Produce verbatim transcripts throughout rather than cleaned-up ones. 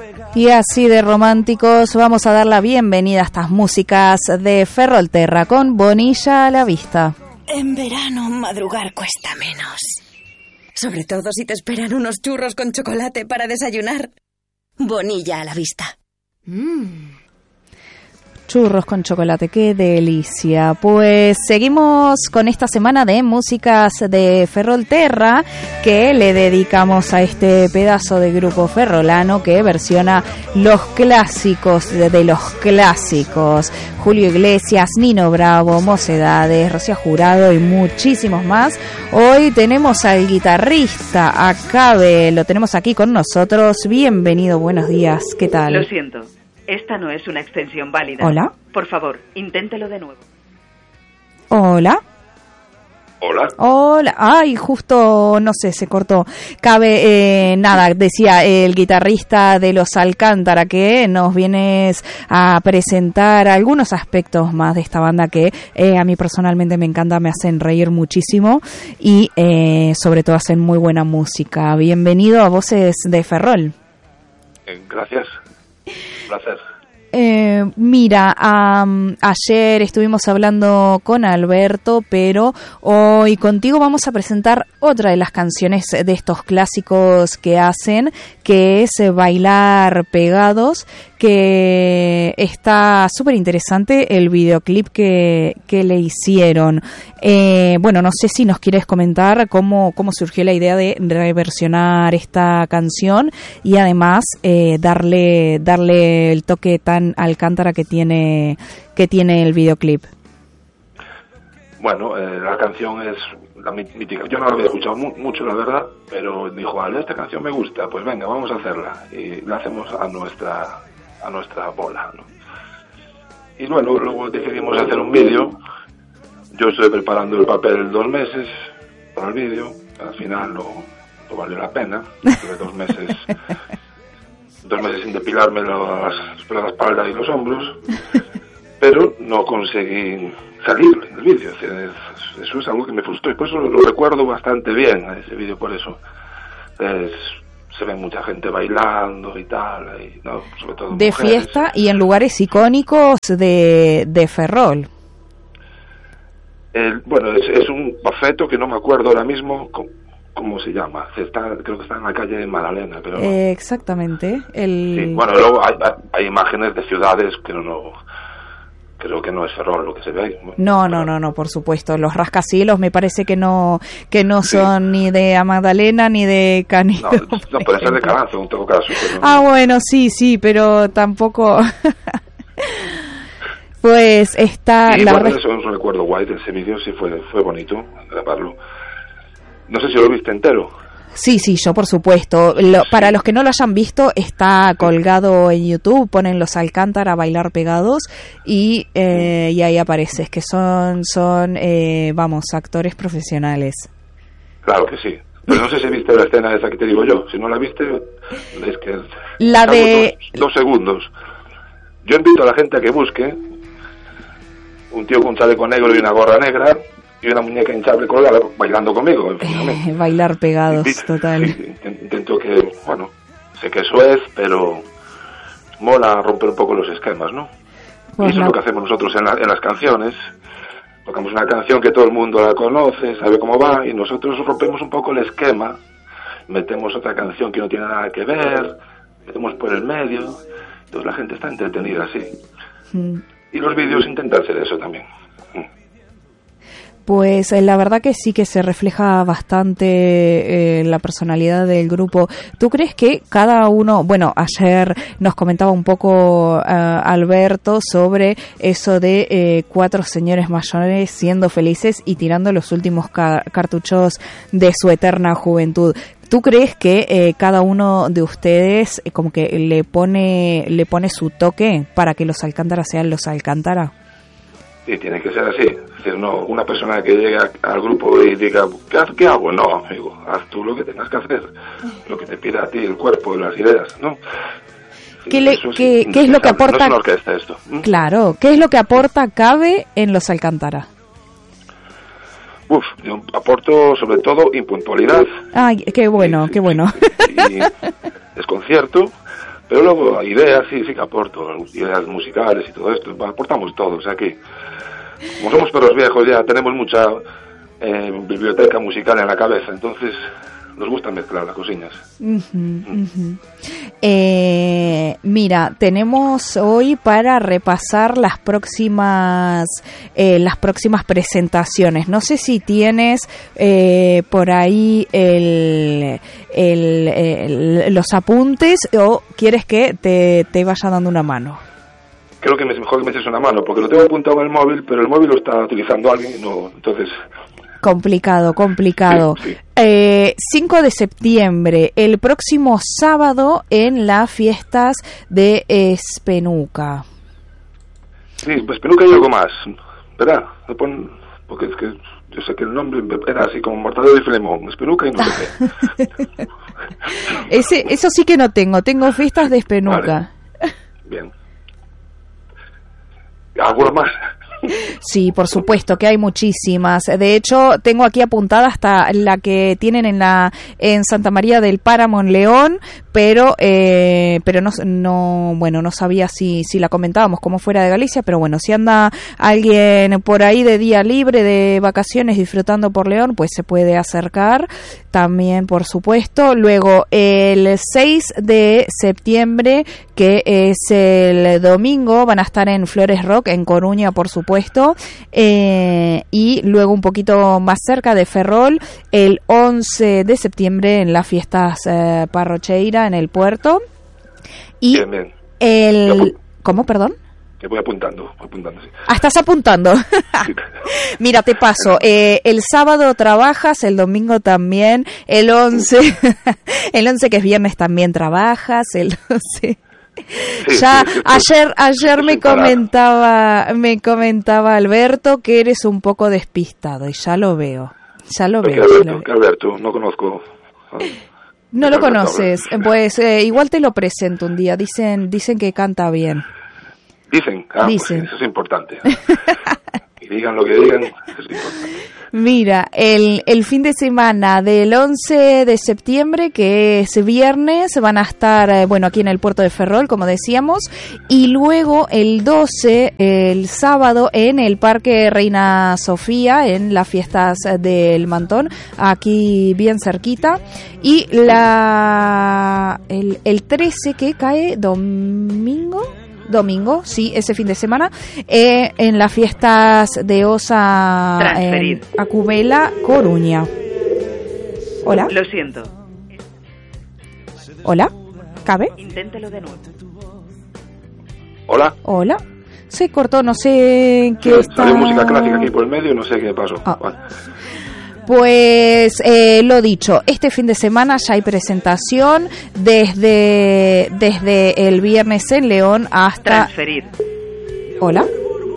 Y así de románticos vamos a dar la bienvenida a estas músicas de Ferrolterra con Bonilla a la vista. En verano madrugar cuesta menos. Sobre todo si te esperan unos churros con chocolate para desayunar. Bonilla a la vista. Mmm. Churros con chocolate, qué delicia. Pues seguimos con esta semana de músicas de Ferrolterra que le dedicamos a este pedazo de grupo ferrolano que versiona los clásicos de, de los clásicos. Julio Iglesias, Nino Bravo, Mocedades, Rocío Jurado y muchísimos más. Hoy tenemos al guitarrista Acabe, lo tenemos aquí con nosotros. Bienvenido, buenos días, ¿qué tal? Lo siento. Esta no es una extensión válida. ¿Hola? Por favor, inténtelo de nuevo. ¿Hola? Hola. Hola. Ay, justo, no sé, se cortó. Cabe, eh, nada, decía el guitarrista de Los Alcántara que nos vienes a presentar algunos aspectos más de esta banda que eh, a mí personalmente me encanta, me hacen reír muchísimo y eh, sobre todo hacen muy buena música. Bienvenido a Voces de Ferrol. Eh, gracias. Un placer. Eh, mira, um, ayer estuvimos hablando con Alberto, pero hoy contigo vamos a presentar otra de las canciones de estos clásicos que hacen, que es Bailar Pegados, que está súper interesante el videoclip que, que le hicieron. Eh, bueno, no sé si nos quieres comentar cómo, cómo surgió la idea de reversionar esta canción y además eh, darle, darle el toque tan Alcántara que tiene que tiene el videoclip. Bueno, eh, la canción es la mítica. Yo no la había escuchado mu- mucho, la verdad, pero dijo, vale, esta canción me gusta, pues venga, vamos a hacerla y la hacemos a nuestra a nuestra bola, ¿no? Y bueno, luego decidimos hacer un vídeo. Yo estoy preparando el papel dos meses para el vídeo. Al final no, no valió la pena. Tuve dos meses dos meses sin depilarme las, la espalda y los hombros, pero no conseguí salir en el vídeo. Eso es algo que me frustró y por eso lo, lo recuerdo bastante bien a ese vídeo. Por eso es, se ve mucha gente bailando y tal, y, no, sobre todo de mujeres. Fiesta y en lugares icónicos de, de Ferrol. El, bueno, es, es un bafeto que no me acuerdo ahora mismo cómo, cómo se llama. Se está, creo que está en la calle de Madalena, pero no. Eh, exactamente. El... Sí, bueno, luego hay, hay imágenes de ciudades que no, no creo que no es Ferrol lo que se ve ahí. No, no, no, no, por supuesto. Los rascacielos me parece que no que no sí. son ni de Magdalena ni de Canedo. No, no puede ser de Caranzo en todo caso. Pero ah, no. Bueno, sí, sí, pero tampoco... Pues está... Sí, la bueno, re... eso es un recuerdo guay de ese vídeo, sí fue, fue bonito grabarlo. No sé si lo viste entero. Sí, sí, yo por supuesto. Lo, sí. Para los que no lo hayan visto, está colgado en YouTube, ponen Los Alcántara a Bailar Pegados y, eh, y ahí aparece, es que son, son eh, vamos, actores profesionales. Claro que sí. Pero no sé si viste la escena esa que te digo yo. Si no la viste, es que... La de... Dos, dos segundos. Yo invito a la gente a que busque un tío con un chaleco negro y una gorra negra y una muñeca hinchable colgada bailando conmigo. Eh, bailar Pegados, Intento, total. Sí, intento que, bueno, sé que eso es, pero mola romper un poco los esquemas, ¿no? Pues y eso no. es lo que hacemos nosotros en, la, en las canciones. Tocamos una canción que todo el mundo la conoce, sabe cómo va, y nosotros rompemos un poco el esquema, metemos otra canción que no tiene nada que ver, metemos por el medio, entonces la gente está entretenida así. Mm. Y los vídeos intentan ser eso también. Pues eh, la verdad que sí que se refleja bastante eh, la personalidad del grupo. ¿Tú crees que cada uno, bueno, ayer nos comentaba un poco uh, Alberto sobre eso de eh, cuatro señores mayores siendo felices y tirando los últimos ca- cartuchos de su eterna juventud? ¿Tú crees que eh, cada uno de ustedes eh, como que le pone le pone su toque para que Los Alcántara sean Los Alcántara? Sí, tiene que ser así. Es decir, no una persona que llegue a, al grupo y diga, ¿qué, ¿qué hago? No, amigo, haz tú lo que tengas que hacer, lo que te pida a ti el cuerpo y las ideas, ¿no? ¿Qué, le, ¿qué, ¿qué es lo que aporta? No es una orquesta esto. ¿Mm? Claro, ¿qué es lo que aporta Cabe en Los Alcántara? Uf, yo aporto sobre todo impuntualidad. Ay, qué bueno, y, qué bueno. Y, y desconcierto, Pero luego ideas sí, sí que aporto, ideas musicales y todo esto, aportamos todo, o sea que como somos perros viejos ya tenemos mucha eh, biblioteca musical en la cabeza, entonces nos gusta mezclar las cosillas. Uh-huh, uh-huh. Eh, mira, tenemos hoy para repasar las próximas eh, las próximas presentaciones. No sé si tienes eh, por ahí el, el, el, los apuntes o quieres que te, te vaya dando una mano. Creo que es mejor que me eches una mano, porque lo tengo apuntado en el móvil, pero el móvil lo está utilizando alguien, no, entonces... Complicado, complicado. Sí, sí. Eh, cinco de septiembre, el próximo sábado en las fiestas de Espenuca. Sí, pues Espenuca y algo más, ¿verdad? Me pon, porque es que yo sé que el nombre era así como Mortadelo y Filemón, Espenuca y no sé qué. Ese, eso sí que no tengo, tengo fiestas de Espenuca. Vale. Bien. ¿Alguna más? Sí, por supuesto que hay muchísimas. De hecho, tengo aquí apuntada hasta la que tienen en la en Santa María del Páramo en León, pero eh, pero no no bueno no sabía si si la comentábamos como fuera de Galicia, pero bueno, si anda alguien por ahí de día libre, de vacaciones, disfrutando por León, pues se puede acercar también, por supuesto. Luego el seis de septiembre, que es el domingo, van a estar en Flores Rock en Coruña, por supuesto. Eh, y luego un poquito más cerca de Ferrol, el once de septiembre en las fiestas eh, Parrocheira en el puerto. Y bien, bien. el... ¿Cómo, perdón? Que voy apuntando, apuntando, sí. Ah, estás apuntando. Mira, te paso. Eh, el sábado trabajas, el domingo también, el once, el once que es viernes también trabajas, el doce... Sí, ya sí, ayer ayer me sin parar. comentaba me comentaba Alberto que eres un poco despistado y ya lo veo ya lo ¿Qué veo, Alberto? ya lo veo. ¿Qué Alberto? No conozco. No lo Alberto, conoces, Alberto. pues eh, igual te lo presento un día. Dicen dicen que canta bien. Dicen, ah, Dicen. Pues eso es importante. Y digan lo que digan, eso es importante. Mira, el, el fin de semana del once de septiembre, que es viernes, van a estar, eh, bueno, aquí en el puerto de Ferrol, como decíamos, y luego el doce, el sábado, en el Parque Reina Sofía, en las fiestas del Mantón, aquí bien cerquita, y la el, el trece, que cae domingo... Domingo, sí, ese fin de semana, eh, en las fiestas de Osa en Acubela, Coruña. Hola. Lo siento. Hola. ¿Cabe? Inténtelo de nuevo. Hola. Hola. Se cortó, no sé qué Sí, está... salió música clásica aquí por el medio, no sé qué pasó. Ah. Vale. Pues eh, lo dicho, este fin de semana ya hay presentación desde, desde el viernes en León hasta... Transferir. Hola.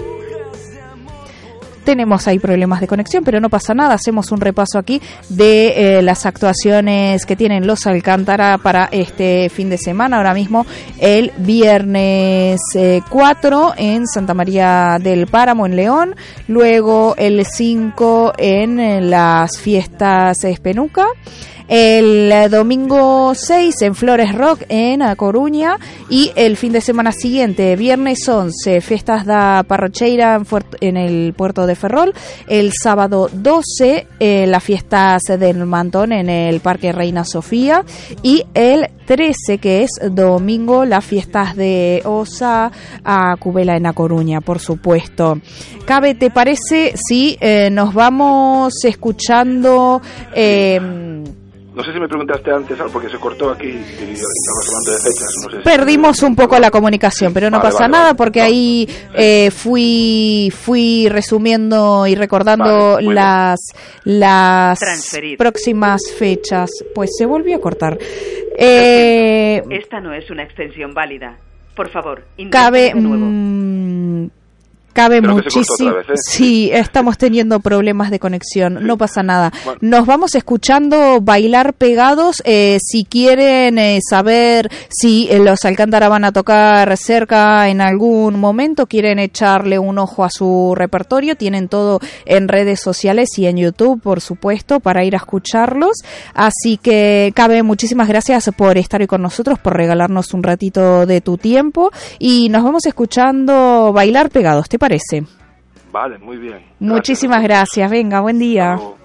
Tenemos ahí problemas de conexión, pero no pasa nada. Hacemos un repaso aquí de eh, las actuaciones que tienen los Alcántara para este fin de semana. Ahora mismo el viernes eh, cuatro en Santa María del Páramo en León. Luego el cinco en eh, las fiestas Espenuca. El domingo seis en Flores Rock en A Coruña, y el fin de semana siguiente, viernes once, fiestas da Parrocheira en, Fuert- en el puerto de Ferrol. El sábado doce, eh, las fiestas del Mantón en el Parque Reina Sofía, y el trece, que es domingo, las fiestas de Osa a Cubela en A Coruña, por supuesto. Cabe, ¿te parece si eh, nos vamos escuchando... Eh, No sé si me preguntaste antes, porque se cortó aquí y estabas hablando de fechas. No sé si... Perdimos un poco la comunicación, pero no Vale, pasa vale, nada, vale. porque No. ahí eh, fui fui resumiendo y recordando Vale, muy las las Transferir. próximas fechas. Pues se volvió a cortar. Eh, Esta no es una extensión válida. Por favor, cabe inténtelo de nuevo. mm, Cabe Creo muchísimo. Vez, ¿eh? Sí, estamos teniendo problemas de conexión. Sí. No pasa nada. Bueno. Nos vamos escuchando Bailar Pegados. Eh, si quieren eh, saber si eh, los Alcántara van a tocar cerca en algún momento, quieren echarle un ojo a su repertorio, tienen todo en redes sociales y en YouTube, por supuesto, para ir a escucharlos. Así que, Cabe, muchísimas gracias por estar hoy con nosotros, por regalarnos un ratito de tu tiempo. Y nos vamos escuchando Bailar Pegados, ¿te parece? Vale, muy bien. Muchísimas gracias. gracias. Venga, buen día. Hasta luego.